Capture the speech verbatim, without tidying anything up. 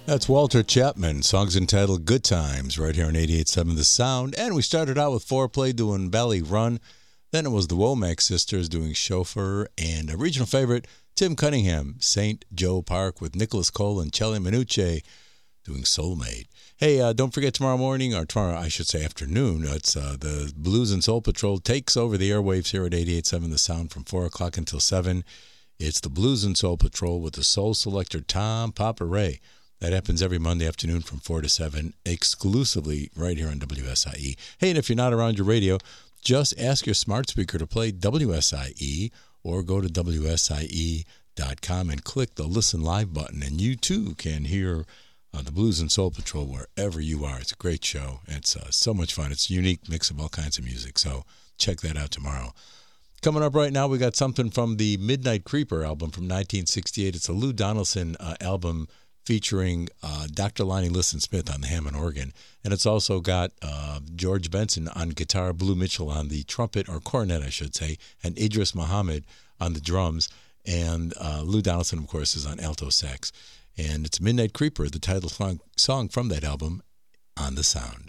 That's Walter Chapman. Songs entitled Good Times right here on eighty-eight point seven The Sound. And we started out with Foreplay doing Valley Run. Then it was the Womack Sisters doing Chauffeur. And a regional favorite, Tim Cunningham, Saint Joe Park with Nicholas Cole and Chelly Minucci doing Soulmate. Hey, uh, don't forget tomorrow morning, or tomorrow, I should say afternoon, it's uh, the Blues and Soul Patrol takes over the airwaves here at eighty-eight point seven The Sound from four o'clock until seven. It's the Blues and Soul Patrol with the soul selector Tom Papa Ray. That happens every Monday afternoon from four to seven, exclusively right here on W S I E. Hey, and if you're not around your radio, just ask your smart speaker to play W S I E or go to W S I E dot com and click the Listen Live button, and you too can hear uh, the Blues and Soul Patrol wherever you are. It's a great show. It's uh, so much fun. It's a unique mix of all kinds of music, so check that out tomorrow. Coming up right now, we got something from the Midnight Creeper album from nineteen sixty-eight. It's a Lou Donaldson uh, album featuring uh, Doctor Lonnie Liston-Smith on the Hammond organ. And it's also got uh, George Benson on guitar, Blue Mitchell on the trumpet, or cornet, I should say, and Idris Muhammad on the drums. And uh, Lou Donaldson, of course, is on alto sax. And it's Midnight Creeper, the title song, song from that album, on The Sound.